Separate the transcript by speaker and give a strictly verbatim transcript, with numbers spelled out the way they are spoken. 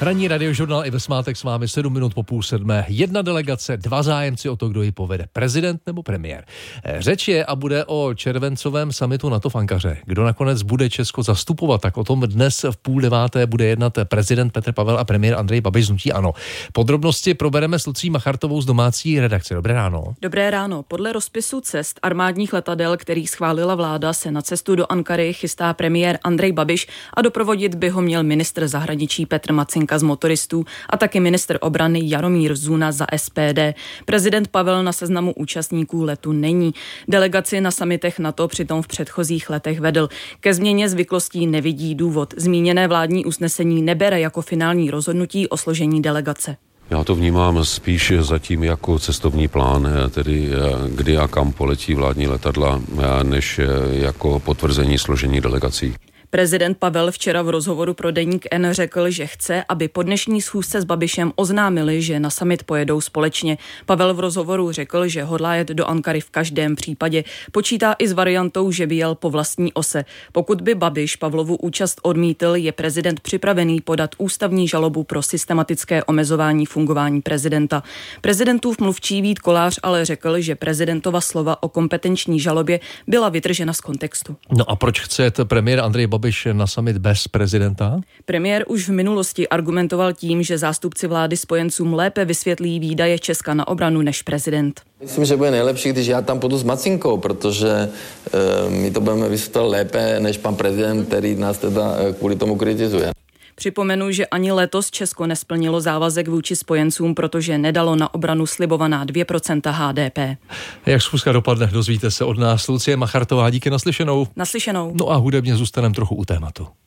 Speaker 1: Ranní radiožurnál i ve svátek s vámi sedm minut po půl sedmé. Jedna delegace, dva zájemci o to, kdo ji povede. Prezident nebo premiér. Řeč je a bude o červencovém summitu NATO v Ankaře. Kdo nakonec bude Česko zastupovat, tak o tom dnes v půl deváté bude jednat prezident Petr Pavel a premiér Andrej Babiš z hnutí ANO. Podrobnosti probereme s Lucí Machartovou z domácí redakce. Dobré ráno.
Speaker 2: Dobré ráno. Podle rozpisu cest armádních letadel, který schválila vláda, se na cestu do Ankary chystá premiér Andrej Babiš a doprovodit by ho měl ministr zahraničí Petr Macinka z Motoristů a taky ministr obrany Jaromír Zuna za S P D. Prezident Pavel na seznamu účastníků letu není. Delegaci na summitech NATO přitom v předchozích letech vedl. Ke změně zvyklostí nevidí důvod. Zmíněné vládní usnesení nebere jako finální rozhodnutí o složení delegace.
Speaker 3: Já to vnímám spíš zatím jako cestovní plán, tedy kdy a kam poletí vládní letadla, než jako potvrzení složení delegací.
Speaker 2: Prezident Pavel včera v rozhovoru pro Deník N řekl, že chce, aby po dnešní schůzce s Babišem oznámili, že na summit pojedou společně. Pavel v rozhovoru řekl, že hodlá jet do Ankary v každém případě. Počítá i s variantou, že by jel po vlastní ose. Pokud by Babiš Pavlovu účast odmítl, je prezident připravený podat ústavní žalobu pro systematické omezování fungování prezidenta. Prezidentův mluvčí Vít Kolář ale řekl, že prezidentova slova o kompetenční žalobě byla vytržena z kontextu.
Speaker 1: No a proč chce premiér Andrej Babiš na summit bez prezidenta?
Speaker 2: Premiér už v minulosti argumentoval tím, že zástupci vlády spojencům lépe vysvětlí výdaje Česka na obranu než prezident.
Speaker 4: Myslím, že bude nejlepší, když já tam půjdu s Macinkou, protože e, my to budeme vysvětlit lépe než pan prezident, který nás teda kvůli tomu kritizuje.
Speaker 2: Připomenu, že ani letos Česko nesplnilo závazek vůči spojencům, protože nedalo na obranu slibovaná dvě procenta H D P.
Speaker 1: Jak schůzka dopadne, dozvíte se od nás. Lucie Machartová, díky, naslyšenou.
Speaker 2: Naslyšenou.
Speaker 1: No a hudebně zůstaneme trochu u tématu.